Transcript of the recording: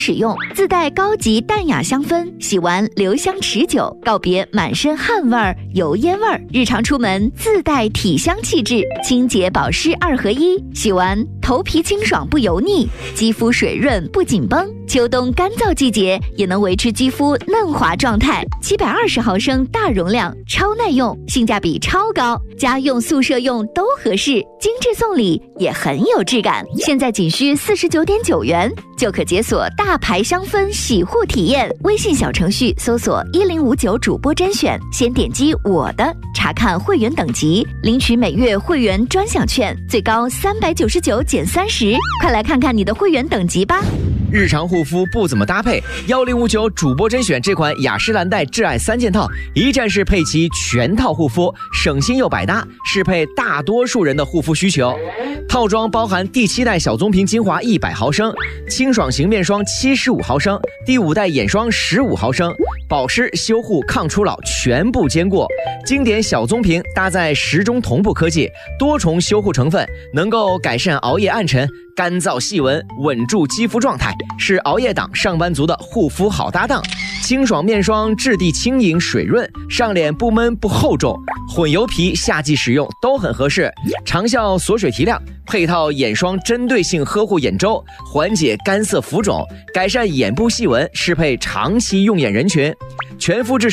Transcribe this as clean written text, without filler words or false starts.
使用，自带高级淡雅香氛，洗完留香持久，告别满身汗味儿、油烟味儿。日常出门自带体香气质，清洁保湿2合1，洗完头皮清爽不油腻，肌肤水润不紧绷。秋冬干燥季节也能维持肌肤嫩滑状态。720毫升大容量，超耐用，性价比超高，家用宿舍用都合适，精致送礼也很有质感。现在仅需49.9元就可解锁大牌香氛洗护体验。微信小程序搜索1059主播甄选，先点击我的，查看会员等级，领取每月会员专享券，最高399减30。快来看看你的会员等级吧。 日常护肤不怎么搭配，1059主播甄选这款雅诗兰黛挚爱3件套，一站式配齐全套护肤，省心又百搭，适配大多数人的护肤需求。套装包含第7代小棕瓶精华100毫升，清爽型面霜75毫升，第5代眼霜15毫升，保湿、修护、抗初老全部兼顾。经典小棕瓶搭载10中同步科技，多重修护成分，能够改善熬夜暗沉、干燥细纹，稳住肌肤状态，是熬夜党上班族的护肤好搭档。清爽面霜质地轻盈水润，上脸不闷不厚重，混油皮夏季使用都很合适。长效锁水提亮，配套眼霜针对性呵护眼周，缓解干涩浮肿，改善眼部细纹，适配长期用眼人群。全肤质